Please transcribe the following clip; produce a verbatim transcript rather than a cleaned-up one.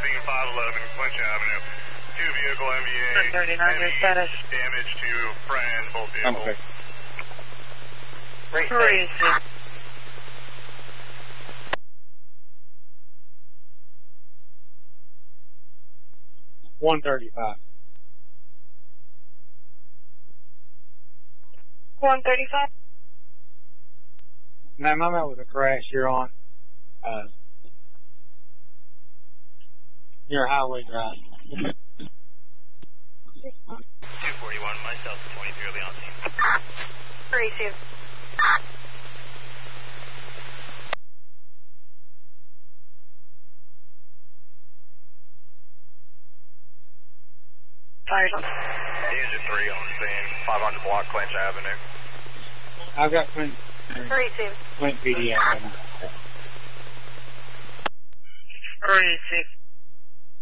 scene five eleven Clinch Avenue. Two vehicle M V A. one thirty-nine, your status. Damage to friend, both vehicles. Okay. Great. Three, six. one thirty-five. one thirty-five. Ma'am, I'm out with a crash here on uh, near Highway Drive. two forty-one, myself, twenty-three will be on scene. three, two. Fires on. Engine three on scene, five hundred block Clinch Avenue. I've got Clint, three, two. Clint P D Avenue. three, six.